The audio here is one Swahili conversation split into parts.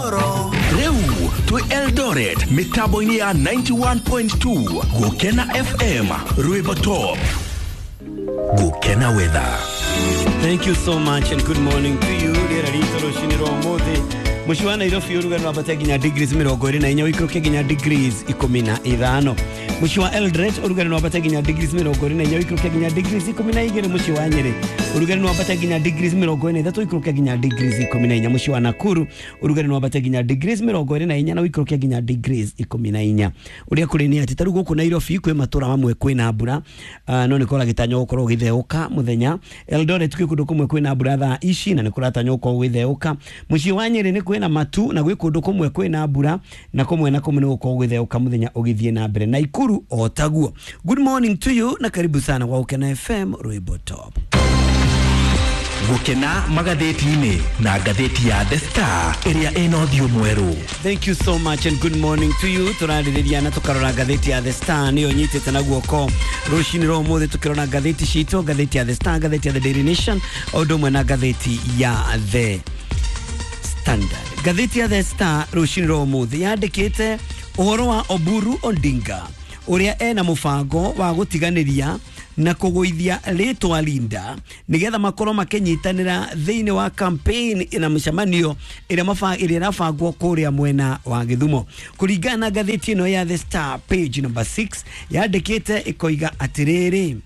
Goro. Reu to Eldoret mitaboini ya 91.2 Gukena FM Ruibo Top Gukena Weather. Thank you so much and good morning to you. Lera litoro shiniro mode. Mushiwana irofi uruga no abate ginya degrees 20 na inyo ikroke ginya degrees 15. Mushiwa Eldoret uruga no abate ginya degrees 20 na inyo ikroke ginya degrees 12. Mushiwa Nyeri uruga no abate ginya degrees 43 ikroke ginya degrees 14. Mushiwa Nakuru uruga no abate ginya degrees 24 na ikroke ginya degrees 14. Uria kuri ni ati taru guku na irofi kwe matura mamwe kwina mbura no nikola gitanyo gukoro githeuka muthenya. Eldoret kwi kundu kumwe kwina mbura thaa ici na nikuratanya uko githeuka. Mushiwa Nyeri ni kwina matu na gwi kundu kumwe kwina mbura na kumwe na kumwe uko githeuka muthenya ugithie na mbere na Ikuru otaguo. Good morning to you na karibu sana kwa Gukena FM Ruibo Top. Gukena magatheti-ini na gatheti ya The Star area eno thio mweru. Thank you so much and good morning to you. Turaririria na tukarora gatheti ya The Star niyo nyitete na guoko rushini ro mothe tukirona gatheti shito, gatheti ya The Star, gatheti ya The Daily Nation, odomwe na gatheti ya The Standard. Gatheti ya The Star rushini ro mothe yandikite uhoro wa Oburu Odinga uria ena mufango wa gutiganiria na kuguithia ritwa Linda nigetha makoro makenyitanira thiini wa campaign ina mshamanio ina nafagwo kuria mwena wa Githumo. Kuringana na gatheti ino ya The Star page number 6 yandikite ikoiga atiriri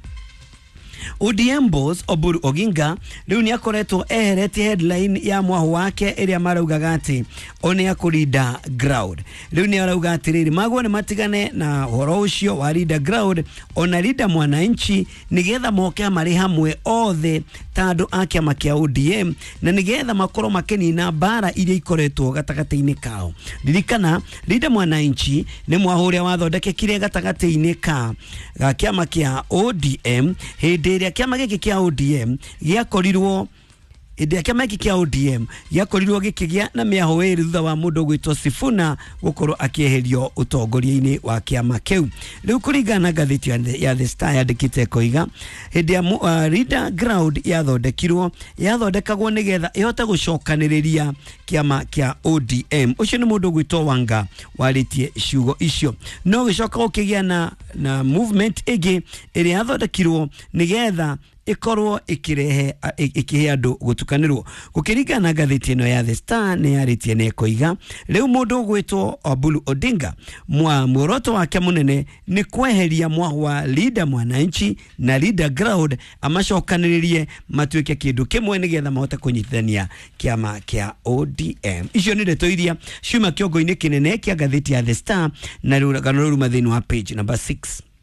ODM boss Oburu Oginga riu ni akoretwo eherete headline ya mwahu wake iria maraugaga ati one akurida ground. Riu ni arauga atiriri magwo ni matigane na horo ucio wa leader ground ona leader mwananchi nigetha moke mari hamwe othe tando ake makia ODM na nigetha makoro makenina bara iria ikoretwo gatagati-ini kao. Ririkana leader mwananchi ni mwahu uria wathondekekire gatagati-ini ka kiama kia ODM hindi iria kiama giki kia ODM giakorirwo kiama giki kia ODM giakorirwo gikigia na miaho iri thutha wa mundu gwitwo Sifuna gukorwo akieherio utongoria-ini wa kiama kiu. Riu kuringana na gatheti ya The Star yandikite koiga hindi ya leader ground yathondekagwo nigetha ihota gucokaniriria kiama kia ODM. Ucio ni mundu gwitwo Wanga waritie ciugo icio no gicoka gukigia na movement igi iri yathondekirwo nigetha ikorwo ikihe andu gutukanirwo. Gukiringana na gatheti ino ya The Star ni yaritie ne koiga riu mundu gwitwo Oburu Odinga muoroto wake munene ni kweheria mwahu wa leader mwananchi na leader ground amacokaniririe matuike kindu kimwe nigetha mahota kunyitithania kiama kia ODM. Icio ni ndeto iria ciuma kiongo-ini kinene kia gatheti ya The Star na ruruma thiini wa page number 6.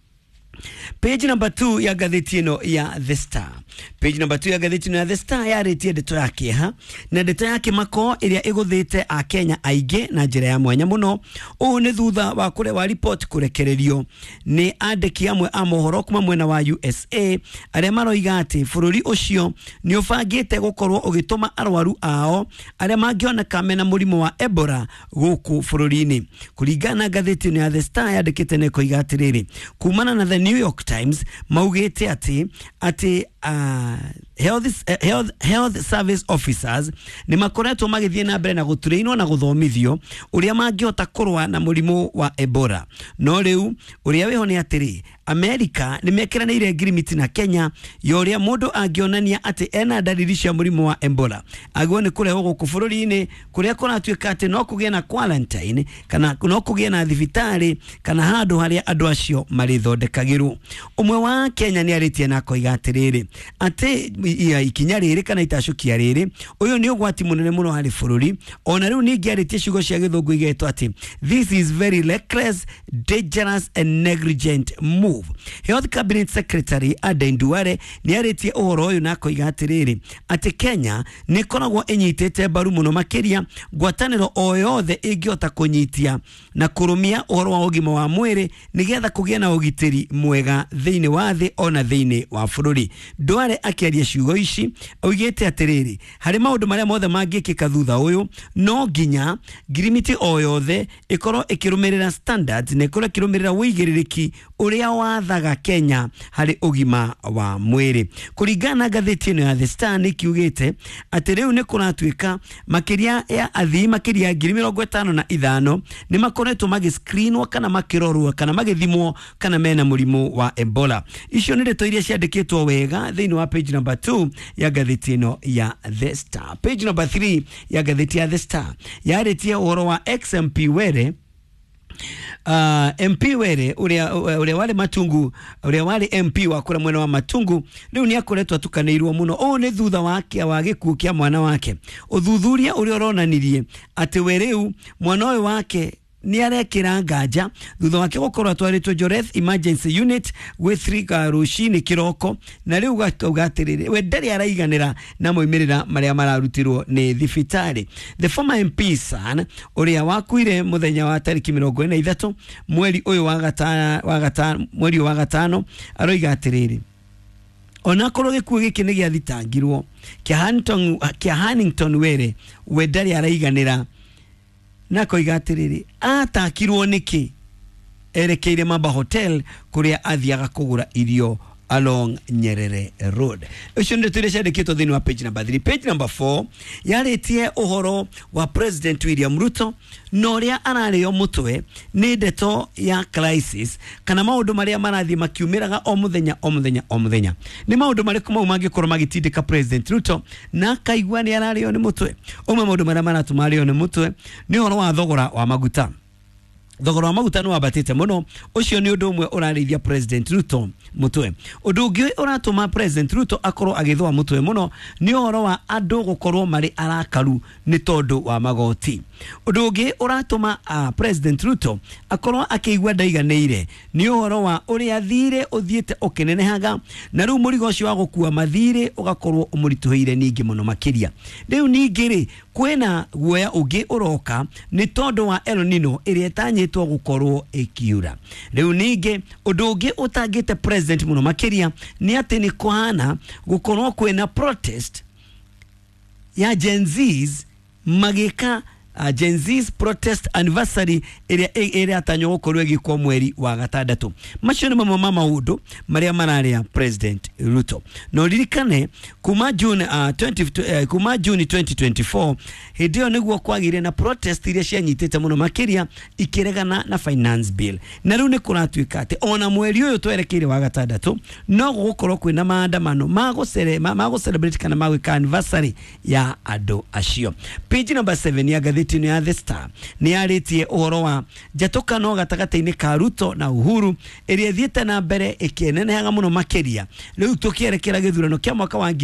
Page number 2 ya gatheti ino ya The Star. Page number 2 ya gatheti ino ya The Star yaritie ndeto yake na ndeto yake mako iria iguthite a Kenya aige na njira ya mwanya muno. O ni thutha wa wa report kurekererio ni andiki amwe a mohoro kuma mwena wa USA aria maroiga ati bururi ucio ni ubangite gukorwo ugituma arwaru ao aria mangioneka mena murimu wa Ebola guku bururi-ini. Kuringana na gatheti ino ya The Star yandikite ne koiga atiriri kumana na The New York Times maugite ati health service officers ni makoretwo magithie na mbere na gutureinwo na guthomithio uria mangihota kurwa na murimu wa Ebola. No riu uria weho ni atiri America ni mekiranire agreement na Kenya yoria mundu angionania ati ena dalili cia murimu wa Ebola agwo ni kureho guku bururi-ini kuria kuratuika ati no kugie na quarantine kana no kugie na thibitari kana handu haria andu acio marithondekagirwo. Umwe wa Kenya ni aritie na koiga atiriri ati ikinya riri kana itacukia riri uyu ni ugwati munene muno hari bururi. Ona riu ningi aritie ciugo cia githungu igeto ati this is very reckless, dangerous and negligent move. Health Cabinet Secretary Aden Duale ni aritie uhoro uyu na koiga atiriri ati Kenya ni koragwo inyitete mbaru muno makiria ngwataniro o yothe ingiota kunyitia na kurumia uhoro wa ugima wa mwiri nigetha kugia na ugitiri mwega thiini wa thi ona thiini wa bururi. Duale akiaria ciugo ici oigite atiriri hari maundu maria mothe mangikika thutha uyu no nginya girimiti o yothe ikorwo ikirumirira standards na ikorwo ikirumirira wigiririki uria wathaga Kenya hari ugima wa mwiri. Kuringana gatheti ino ya The Star ni kiugite ati riu ni kuratuika makiria ya athii makiria 55,000 ni makoretwo magiscreenwa kana makirorwa kana magithimwo kana mena murimu wa Ebola. Icio ni ndeto iria ciandikitwo wega thiini wa page number 2 ya gatheti ino ya The Star. Page number 3 ya gatheti ya The Star yaretie uhoro wa XMP Were MP Were uria wale Matungu uria wale MP wa kura mwena wa Matungu riu ni akoretwo atukanirwo muno ni thutha wake wa gikuo kia mwana wake. Uthuthuria uria uronanirie ati Wereu mwana wake ni arekira nganja thutha wake gukorwo atwaritwo Joreth Emergency Unit gwithirika rushini kiroko na riu gatugatirire we ndari araiganira na moimirira maria mararutirwo ni thibitari. The former MP son uria wakuire muthenya wa tariki 23 mweri uyu wa gatano aroiga atiriri ona korwo gikuo giki ni giathitangirwo kia Hannington Were we ndari araiganira na koiga atiriri atakirwo niki erekeire Mamba Hotel kuria athiaga kugura irio along Nyerere Road. Ucio ndio tulishandikitwo thini wa page number 3. Page number 4 yaretie uhoro wa President William Ruto noria arareo mutwe ni ndeto ya crisis kana maundu maria marathi makiumiraga o muthenya ni maundu mariku mau mangikorwo magitindika President Ruto na kaigwa ni arareo ni mutwe. Umwe maundu maria maratumareo ni mutwe ni uhoro wa thogora wa maguta. Thogora wa maguta no abatite muno. Ucio ni undu umwe urarithia President Ruto mutwe. Undu ungi uratuma President Ruto akorwo agithwa mutwe muno ni uhoro wa andu gukorwo mari arakaru ni tondu wa magoti. Undu ungi uratuma President Ruto akorwo akigwa ndaiganeire ni uhoro wa uria thire uthiete ukinenehaga na riu murigo ucio wa gukua mathire ugakorwo umurituhire ningi muno makiria. Riu ningiri kwena guoya ungi uroka ni tondu wa El Nino iria tanyitwo gukorwo ikiura. Riu ningi undu ungi utangite President muno makiria ni ati ni kuhana gukorwo kwena protest ya Gen Z's magika Gen Z's protest anniversary area atanyo gukorwo gikwo mweri wa gatandatu. Macio ni mamwe maundu maria mararia President Ruto. No ririkane kuma June 2024 hidio niguo kwagire na protest iria cianyitite muno makiria ikiregana na finance bill. Na riu ni kuratuika ati ona mweri uyu twerekeire wa gatandatu no gukorwo kwina maandamano mago celebrate kana magwika anniversary ya ado acio. Page number 7 ya gatheti ya The Star ni aritie uhoro wa njatũkano gatagati-ini ka Ruto na Uhuru iria thiete na mbere ikinenehaga muno makiria riu tukierekera githurano kia mwaka wa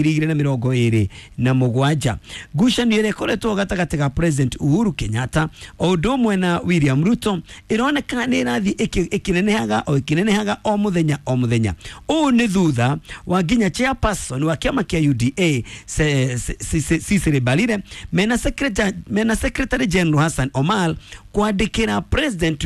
2027. Ngucanio iria ikoretwo gatagati ka President Uhuru Kenyatta o undu umwe na William Ruto ironeka ni irathi ikinenehaga o muthenya. Ũũ ni thutha wa nginya chairperson wa kiama kia UDA Cecily Mbarire mena Secretary General Hassan Omar kuandikira President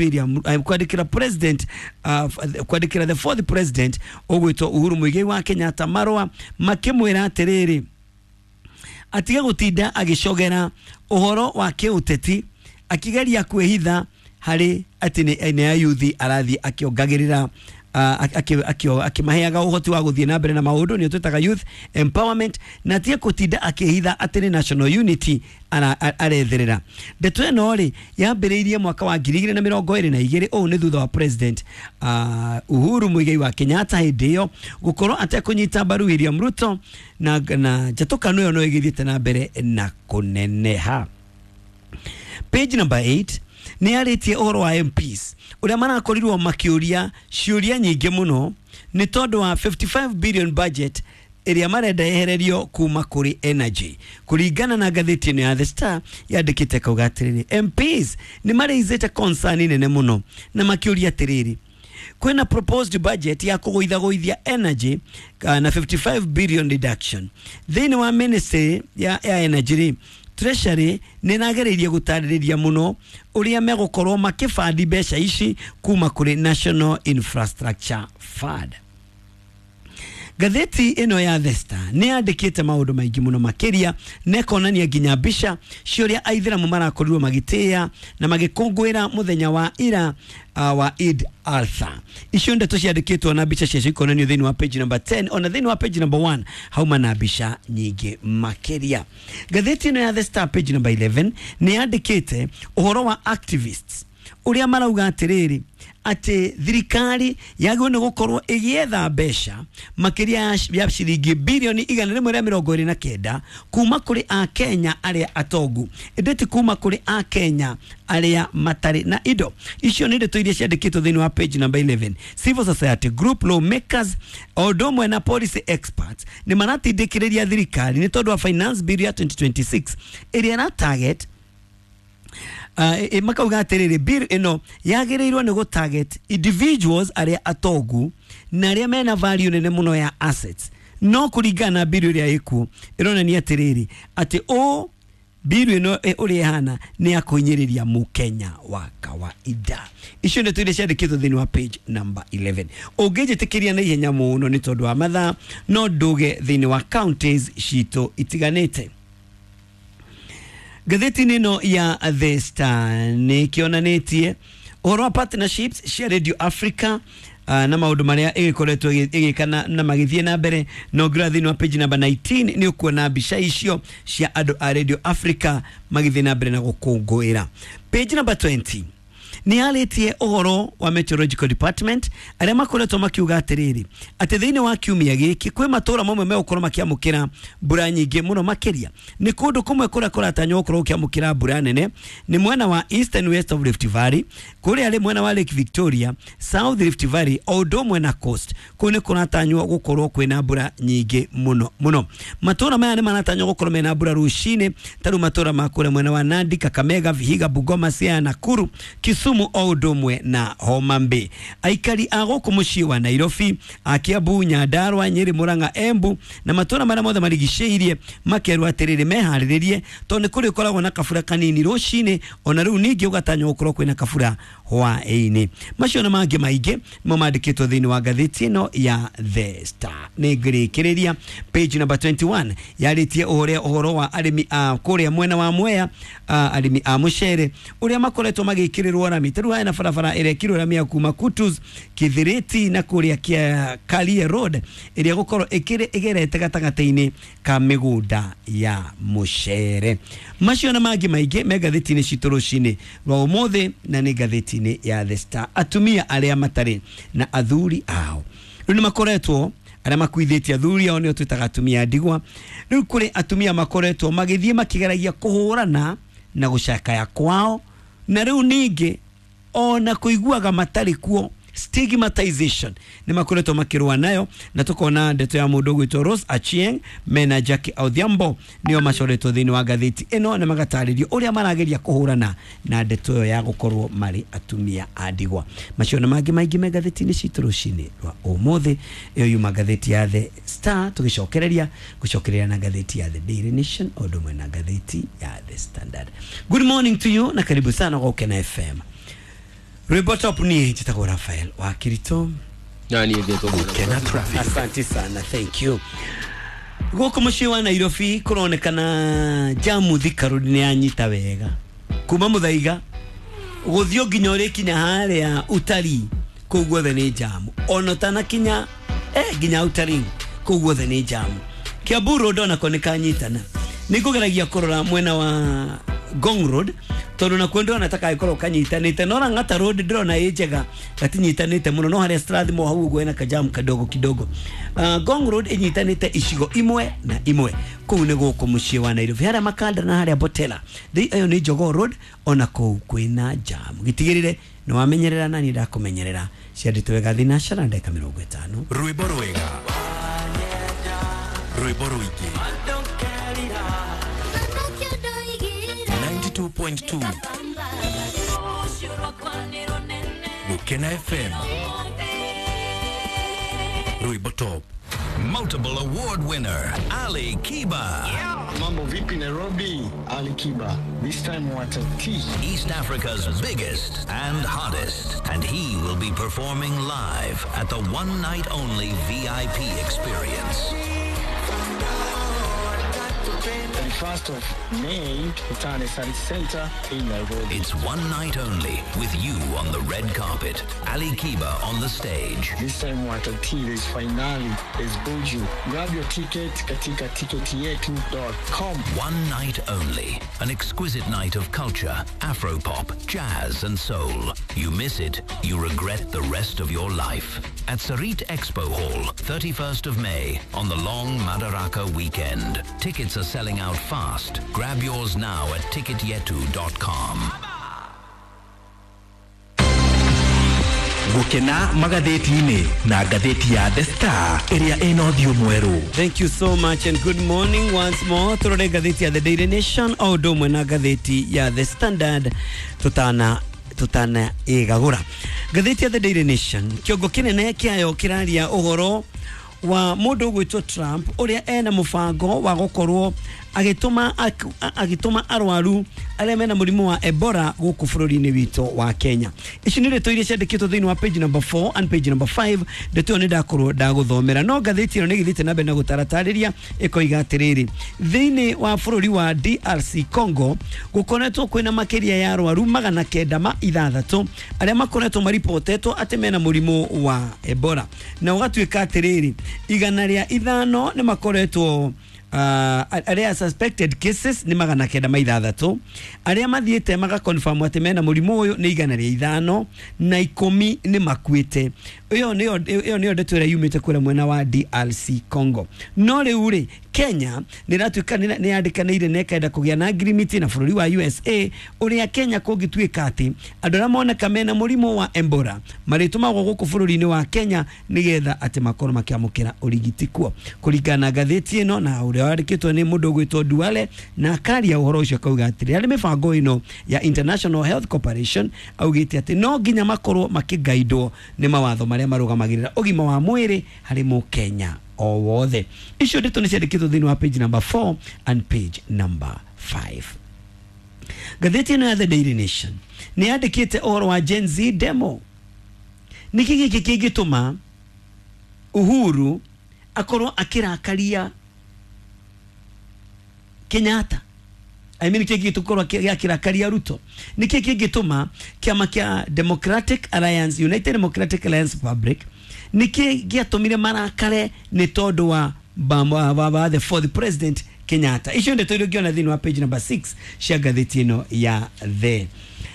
the fourth president ogwitwo Uhuru Muigai wa Kenyatta marwa makimwira atiriri atiga gutinda agicogera uhoro wa kiuteti akigeria kwihitha hari ati ni ya youth arathi akiongagirira akimaheaga uhoti wa guthie na mbere na maundu ni twetaga youth empowerment na tie kutinda akihitha atene national unity aretherera. Ndeto eno ri yambiriirie mwaka wa 2022 o ni thutha wa President Uhuru Muigai wa Kenyatta hindio gukorwo atekunyita mbaru William Ruto na njatũkano yo no igithiete na mbere na kuneneha. Page number 8 ni aritie uhoro wa MPs uria marakorirwo makiuria ciuria nyingi muno ni tondu wa 55 billion budget iria marenda ehererio kuma kuri energy. Kuringana na gatheti ino ya The Star yandikite kauga atiriri MPs ni mareizete concern nene muno na makiuria atiriri kwena proposed budget ya kugoithia energy na 55 billion reduction thini wa ministry ya energy. Treasury ninagereria gutaririria muno uria megukorwo makifandi besha ici kuma kuri National Infrastructure Fund. Gatheti ino ya The Star ni andikite maundu maingi muno makiria nekonania nginya mbica cioria aithiramu marakorirwo magitia na magikungwira muthenya wa ira wa Eid al-Adha. Icio ndeto ciandikitwo na mbica cia ikonanio thini wa page number 10 ona thini wa page number 1 hauma na mbica nyingi makiria. Gatheti ino ya The Star page number 11 ni andikite uhoro wa activists uria marauga atiriri ati thirikari yagone gukorwo igietha mbeca makiria ya ciringi bilioni 129 kuma kuri a Kenya aria atongu ndeti kuma kuri a Kenya aria matari na ido. Icio ni ndeto iria ciandikitwo thini wa page number 11. Civil society group, lawmakers, odomwe na policy experts ni maratindikiriria thirikari ni tondu wa finance bill ya 2026 iria na target makauga atiriri bill ino yagirirwo ni go target individuals aria atogu na aria mena value nene muno ya assets no kuringana bill iria iku ironania atiriri ati o bill ino uri hana ni akunyiriria mukenya wa kawaida. Icio ndeto iria ciandikitwo thini wa page number 11. Ungejitikiria na ihenya muno ni tondu wa mathaa no nduge thini wa counties cito itiganite. Gatheti nino ya The Star ni kionanetie uhoro wa partnerships cia Radio Africa na maundu maria igikoretwo igikana na magithie na mbere no thini wa page number 19 ni ukuona mbica icio cia andu a Radio Africa magithie na mbere na gukungwira. Page number 20 ni alitie uhoro wa meteorological department aria makoretwo makiuga atiriri ati thiini wa kiumia giki kwi matura mamwe megukoro makiamukira mbura nyingi muno makiria ni kundu kumwe kura tanyo gukoro kiamukira mbura nene ni mwena wa east and west of Rift Valley kuri ali mwena wa Lake Victoria, South Rift Valley odomwe na coast kuni kuratanywo gukoro kwina mbura nyingi muno matura maya ni maratanywo gukoro mena mbura rushine taru matura makure mwena wa Nandi, Kakamega, Vihiga, Bungoma, Siaya, Nakuru, Kisumu odomwe na Homa Bay. Aikari agoku mucii wa Nairobi, Kiambu, Nyandarua, Nyeri, Murang'a, Embu na matura maria mothe marigiceirie makerwa atiriri mehariririe tondu kuri koragwo na kafura kanini rucine ona riu ningi ugatanywo gukorwo kwina kafura hwaini. Macio na mangi maingi mo mandikitwo thini wa gatheti ino ya The Star. Ni ngirikiriria page number 21 yaritie uhoro wa arimi a kuria mwena wa Mwea, arimi a mucere uria makoretwo magikirirwo na miteru na barabara ire kiro ramia kuma Kutus, Kithiriti na kuria kia Kalie Road iria gukorwo igerete gatagateini ka migunda ya mucere. Macio na mangi maingi me gatheti-ini citu rucini rwa umothe na ni gatheti-ini ya The Star. Atumia aria matari na athuri ao ni makoretwo aria makuithitie athuri ao ni twitaga atumia ndigwa. Riu kuri atumia makoretwo magithie makigeragia kuhurana na gucakaya kwao na riu ningi ona kuiguaga matari kuo stigmatization ni makoretwo makirwa nayo na tukona ndeto ya mundu gwitwo Rose Achieng mena Jackie Odhiambo nio macoretwo thini wa gatheti ino na magataririo uria marageria kuhurana na ndeto yo ya gukorwo mari atumia andigwa. Macio na mangi maingi me gatheti-ini citu rucini rwa umothe iyo yuma gatheti ya The Star tugicokereria na gatheti ya The Daily Nation odomwe na gatheti ya The Standard. Good morning to you na karibu sana kwa Ukena FM. Report ni Chitako Rafael wa Kirito. Nani ngeto Ukena Traffic. Asante sana, thank you. Goko mucii wa Nairobi kuronekana jamu Thika Road ni anyita wega. Kuma muthaiga guthio nginya uri kinya haria utari kugwothe ni jamu. Ono tana kinya nginya utari kugwothe ni jamu. Kiambu Road ona koneka nyitana. Nikugeragia kurora mwena wa Gong Road tondu na kwendo nataka ikoro kanyitanite nora Ngata Road ndrona ejega gatinyitanite muno no haria Strathmore hau ugo ena kajam kidogo. Gong Road inyitanite icigo imwe na imwe kuu ni guku mucii wa Nairobi haria Makanda na haria Botela ayo ni Jogoo Road ona kuu kwina jam. Gitigirire no wamenyerera nani ndakumenyerera cianditwe wega thina shara ndeka 50 Rwimbo rwega rwimbo rwingi 92.2 Ukena FM Rwimbo top multiple award winner Ali Kiba. Mambo vipi Nairobi? Ali Kiba. This time what a tea. East Africa's biggest and hottest. And he will be performing live at the one night only VIP experience. 31st of May, Utane Sari Center in Nairobi. It's one night only with you on the red carpet. Ali Kiba on the stage. This time what a tea. There's finale. There's Buju. Grab your ticket katika ticketyetu.com. One night only. An exquisite night of culture, Afropop, jazz and soul. You miss it, you regret the rest of your life. At Sarit Expo Hall, 31st of May, on the long Madaraka weekend. Tickets are selling out fast. Grab yours now at ticketyetu.com. Gukena magatheti-ini na gatheti ya The Star area eno thio mweru. Thank you so much and good morning once more. Turore gatheti ya The Daily Nation au domwe na gatheti ya The Standard tutana igagura. Gatheti ya The Daily Nation kiongo kinene kiayo kiraria uhoro wa mundu gwitwo Trump uria ena mufango wa gukorwo agituma arwaru aria mena murimu wa Ebola guku bururi-ini wito wa Kenya. Ici ni reto iria ciandikitwo thiini wa page number 4 and page number 5 ndeto ni ndakorwo ndaguthomera no gatheti ino ni githite na mbere na gutaratariria ikoiga atiriri thiini wa bururi wa DRC Congo gukoretwo kwina makiria ya arwaru 906 aria makoretwo maripotetwo ati mena murimu wa Ebola na ugatuika atiriri igana ria ithano ni makoretwo aria suspected cases ni 906 aria mathiete magakonfirm ati mena murimu uyu ni igana ria ithano na 10 ni makuite. Iyo niyo ndeto ria yumite kura mwena wa DRC Congo. No riu Kenya niratuika ni yandikaniire nekaenda kugia na agreement na bururi wa USA uria Kenya kungituika ati andu aria moneka mena murimu wa Ebola maritumagwo guku bururi-ini wa Kenya nigetha ati makorwo makiamukira urigiti kuo. Kuringana gatheti ino na uria wandikitwo ni mundu gwitwo Duale na akaria uhoro ucio kauga atiri ari mibango ino ya International Health Corporation augite ati no nginya makorwo makigaidwo ni mawatho maria marugamagirira ugima wa mwiri hari mu Kenya o wothe. Icio ndeto ni ciandikitwo thiini wa page number 4 and page number 5. Gatheti ino ya The Daily Nation ni yandikite uhoro wa Gen Z demo. Niki giki kingituma Uhuru akorwo akirakaria Kenyatta. I mean kiki tukorwa kirakaria Ruto. Niki kingituma kiama kia Democratic Alliance, United Democratic Alliance Public niki giatumire marakare ni tondu wa the fourth president Kenyatta. Icio ndeto irio giona thiini wa page number 6 cia gatheti ino ya The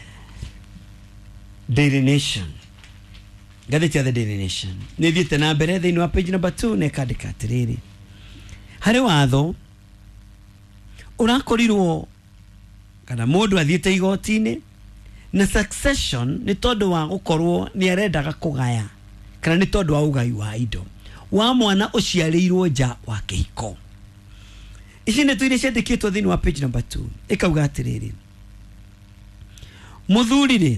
Daily Nation. Gatheti ya The Daily Nation ni thiete na mbere thiini wa page number 2 ne kandika atiriri hari watho urakorirwo kana mundu athiete igoti-ini na succession ni tondu wa gukorwo ni arendaga kugaya kana ni tondu wa ugai wa indo wa mwana uciarirwo nja wa kihiko. Ici ndeto iria ciandikitwo thiini wa page number 2 ikauga atiriri muthuri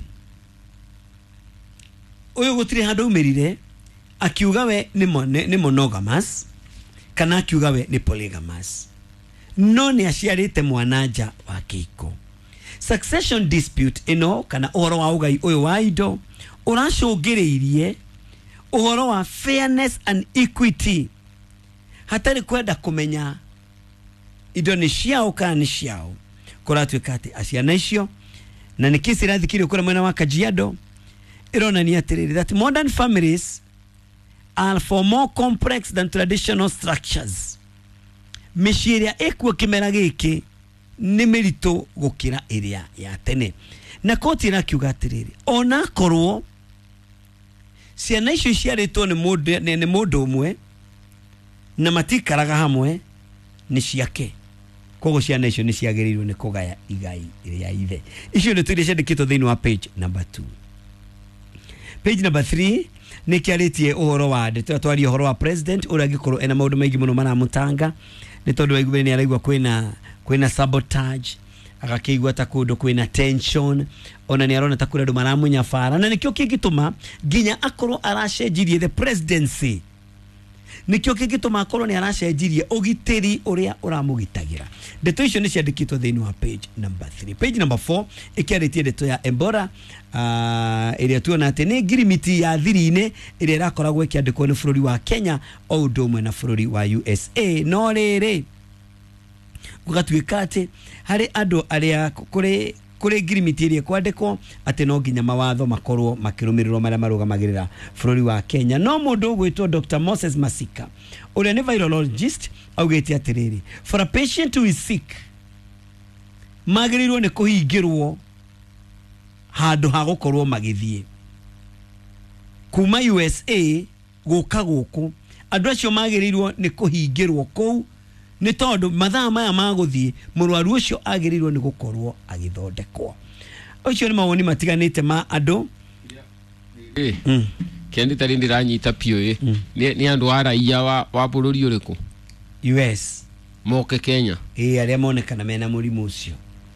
uyu gutiri handu umirire akiuga we ni monogamous kana akiuga we ni polygamous no ni aciarite mwana nja wa kihiko. Succession dispute ino kana uhoro wa ugai uyu wa indo uracungiriirie uhoro wa fairness and equity hatari kwenda kumenya indo ni ciao kana ni ciao kuratuika ati aciana icio na ni kisi rathikirio kura mwena wa Kajiado irona ni atiriri that modern families are for more complex than traditional structures. Mishiria ekuo kimera giki ni mirito gukira iria ya tene na koti na kiuga atiriri ona korwo ciana icio ciaritwo ni mundu umwe na matikaraga hamwe ni ciake kogo ciana icio ni ciagiriirwo ni kugaya igai iria ithe. Icio ndeto iria ciandikitwo thiini wa page number 2. Page number 3 ni kiaritie uhoro wa ndeto atwaria uhoro wa president uria gikorwo ena maundu maingi muno maramutanga ni tondu waigua ni araigua kwina sabotage agakigwa ta kundu kwina tension ona ni arona ta kuri andu maramunya fara na nikio kingituma ginya akorwo aracenjirie the presidency nikio kigituma korwo ni aracenjirie ugitiri uria uramugitagira. Ndeto icio ni ciandikitwo thiini wa page number 3. Page number 4 ikiaritie ndeto ya Ebola iria tuona ati ni ngirimiti ya thiri-ini iria irakoragwo ikiandikwo ni bururi wa Kenya o undu umwe na bururi wa USA. No riri gugatuika ati hari andu aria kuri ngirimiti iria kwandikwo ati no nginya mawatho makorwo makirumirirwo maria marugamagirira bururi wa Kenya. No mundu ugwitwo Dr. Moses Masika uria ni virologist augite atiriri, for a patient who is sick magirirwo ni kuhingirwo handu ha gukorwo magithie kuma USA guka guku. Andu acio magirirwo ni kuhingirwo kou ni tondu mathaa maya maguthie murwaru ucio agirirwo ni gukorwo agithondekwo. Ucio ni mawoni matiganite ma andu kendi tari ndiranyita pio ni andu araia wa bururi uriku US moke Kenya aria monekana mena murimu ucio.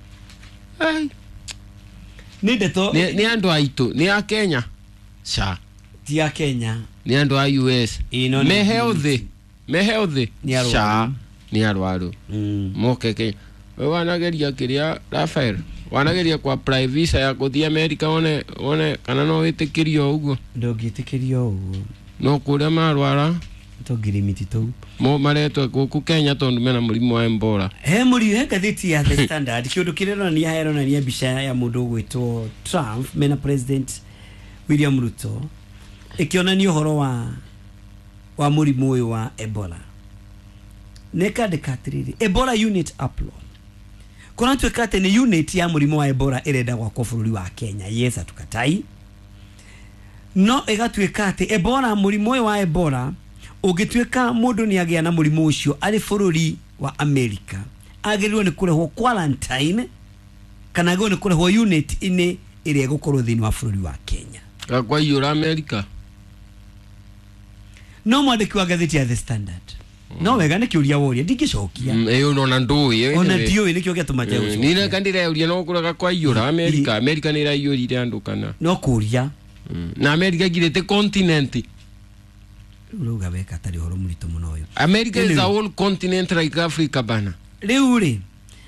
Ni ndeto ni andu aitu ni a Kenya ti ya Kenya ni andu a US me healthy ni arwaru moke Kenya. We wanageria kiria Rafael wanageria kwa private visa ya kuthia America one kana no witikirio uguo ndogitikirio uguo no kuria marwara to ngirimiti tu mo maretwa guku Kenya tondu mena murimu wa Ebola. Muri gatheti ya The Standard kiundu kirero ni ahero na ni mbica ya mundu gwitwo Trump mena President William Ruto ikionania uhoro wa murimu uyu wa Ebola. Neka dekatriri Ebola unit upload kuna twekate ni unit ya murimu wa Ebola irenda kwa bururi wa Kenya. Yes, atukatai no egatwekate Ebola murimu wa Ebola ugitweka mundu ni agia na murimu ucio ari bururi wa America agirirwo ni kurehwo quarantine kana go ni kurehwo unit ini iri gukorwo thini wa bururi wa Kenya kwa yura America. No mwandiki wa gatheti ya The Standard no wega ni kiuria woria ndigicokia ona ndui ona ndioi nikio giatumaje ucio nina kandira uria no kuraga kwa yura America ni irayurire andu kana no kuria na America girete continent uruga beka tari horo murito muno uyu. America is a whole continent like Africa bana. Riuri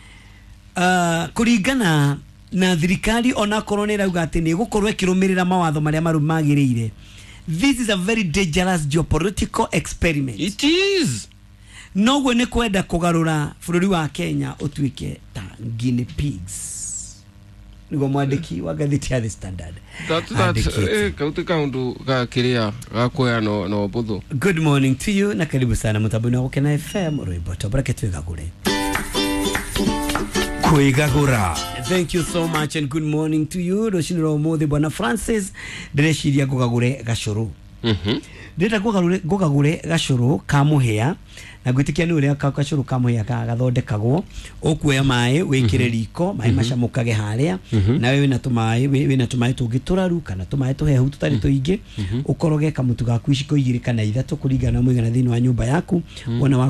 kuringana na thirikari ona korone rauga ati ni gukorwo ikirumirira mawatho maria marumagirire. This is a very dangerous geopolitical experiment. It is. No gwe ni kwenda kugarura bururi wa Kenya utuike ta guinea pigs. Nigo mwandiki wa gatheti ya The Standard. Kauti kaundu ga kiria ga kuya no buthu. Good morning to you na karibu sana mutabuni wa Kena FM Roiboto bracket wegagure. Kuigagura. Thank you so much and good morning to you. Roshiniro Mothe Bwana Francis Direshiria gugagure gashuru. Ndeta gugagure gashuru kamuhea na gwitikia ni uria gashuru kamuhea gathondekagwo ukuya mai wikire riko mai macamukage haria na wewe na tumai tugituraru kana tumai tuhehu tutari tuingi ukoroge kamutu gaku iciko igiri kana ithatu kuringana muigana thini wa nyumba yaku wona